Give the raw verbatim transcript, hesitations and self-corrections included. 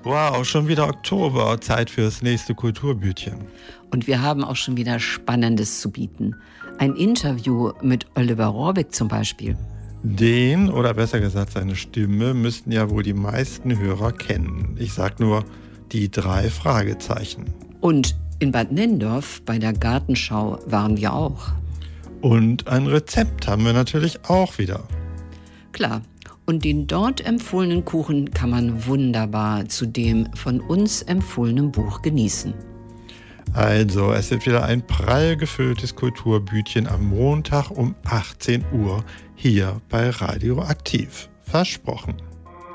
Wow, schon wieder Oktober, Zeit fürs nächste Kulturbütchen. Und wir haben auch schon wieder Spannendes zu bieten. Ein Interview mit Oliver Rohrbeck zum Beispiel. Den, oder besser gesagt seine Stimme, müssten ja wohl die meisten Hörer kennen. Ich sag nur die drei Fragezeichen. Und in Bad Nenndorf bei der Gartenschau waren wir auch. Und ein Rezept haben wir natürlich auch wieder. Klar. Und den dort empfohlenen Kuchen kann man wunderbar zu dem von uns empfohlenen Buch genießen. Also, es wird wieder ein prall gefülltes Kulturbütchen am Montag um achtzehn Uhr hier bei Radio Aktiv. Versprochen.